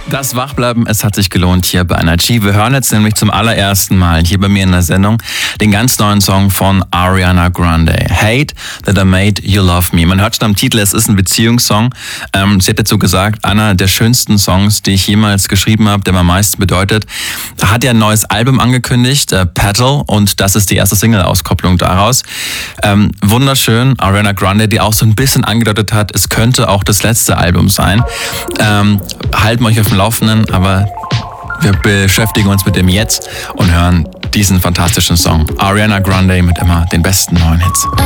Das Wachbleiben, es hat sich gelohnt hier bei Energy. Wir hören jetzt nämlich zum allerersten Mal hier bei mir in der Sendung den ganz neuen Song von Ariana Grande. Hate That I Made You Love Me. Man hört schon am Titel, es ist ein Beziehungssong. Sie hat dazu gesagt, einer der schönsten Songs, die ich jemals geschrieben habe, der mir am meisten bedeutet. Hat ja ein neues Album angekündigt, Petal, und das ist die erste Single-Auskopplung daraus. Wunderschön, Ariana Grande, die auch so ein bisschen angedeutet hat, es könnte auch das letzte Album sein. Halten wir euch auf dem Laufenden, aber wir beschäftigen uns mit dem Jetzt und hören diesen fantastischen Song. Ariana Grande mit immer den besten neuen Hits.